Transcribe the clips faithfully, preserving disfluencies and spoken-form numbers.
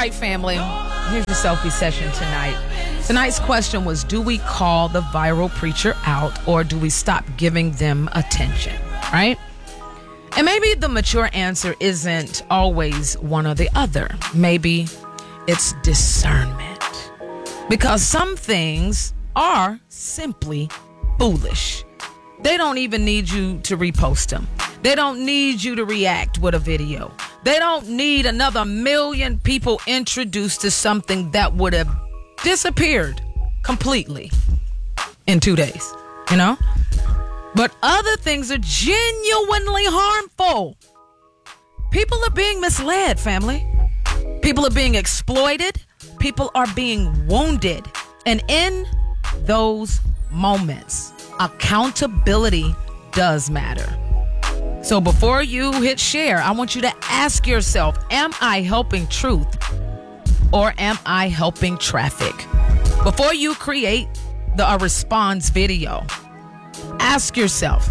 right, family. Here's the selfie session tonight. Tonight's question was, do we call the viral preacher out or do we stop giving them attention, right? And maybe the mature answer isn't always one or the other. Maybe it's discernment. Because some things are simply foolish. They don't even need you to repost them. They don't need you to react with a video. They don't need another million people introduced to something that would have disappeared completely in two days, you know? But other things are genuinely harmful. People are being misled, family. People are being exploited. People are being wounded. And in those moments, accountability does matter. So before you hit share, I want you to ask yourself, am I helping truth or am I helping traffic? Before you create the a response video, ask yourself,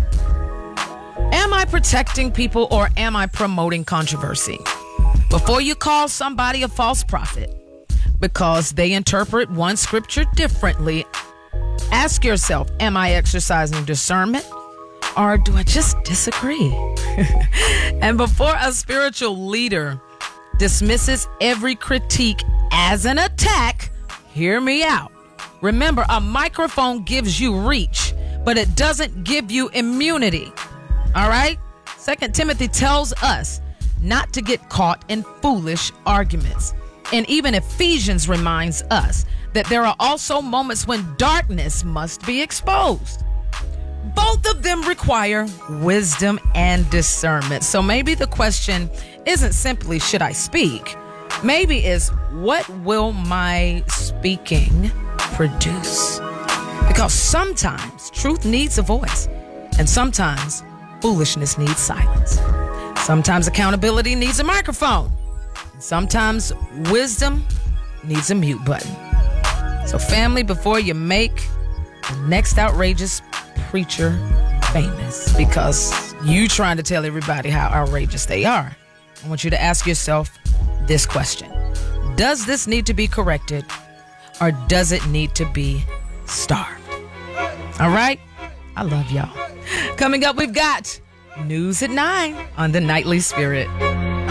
am I protecting people or am I promoting controversy? Before you call somebody a false prophet because they interpret one scripture differently, ask yourself, am I exercising discernment or do I just disagree? And before a spiritual leader dismisses every critique as an attack, hear me out. Remember, a microphone gives you reach, but it doesn't give you immunity. All right? Second Timothy tells us not to get caught in foolish arguments. And even Ephesians reminds us that there are also moments when darkness must be exposed. Both of them require wisdom and discernment. So maybe the question isn't simply, should I speak? Maybe it's, what will my speaking produce? Because sometimes truth needs a voice, and sometimes foolishness needs silence. Sometimes accountability needs a microphone. Sometimes wisdom needs a mute button. So family, before you make the next outrageous preacher famous because you trying to tell everybody how outrageous they are, I want you to ask yourself this question. Does this need to be corrected or does it need to be starved? All right? I love y'all. Coming up, we've got News at nine on the Nightly Spirit.